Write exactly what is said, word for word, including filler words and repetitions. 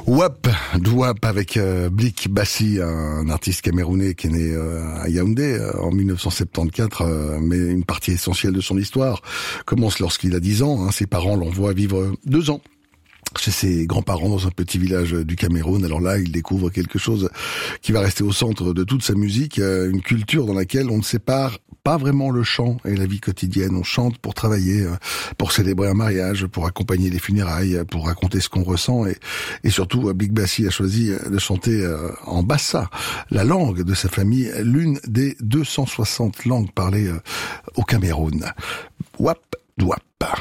Wap, Douap avec euh, Blik Bassi, un artiste camerounais qui est né euh, à Yaoundé euh, en mille neuf cent soixante-quatorze, euh, mais une partie essentielle de son histoire commence lorsqu'il a dix ans. Hein, ses parents l'envoient vivre deux ans chez ses grands-parents dans un petit village du Cameroun. Alors là, il découvre quelque chose qui va rester au centre de toute sa musique, euh, une culture dans laquelle on ne sépare pas vraiment le chant et la vie quotidienne. On chante pour travailler, euh, pour célébrer un mariage, pour accompagner les funérailles, pour raconter ce qu'on ressent. Et, et surtout, euh, Blik Bassi a choisi de chanter euh, en bassa, la langue de sa famille, l'une des deux cent soixante langues parlées euh, au Cameroun. Wap, Douap.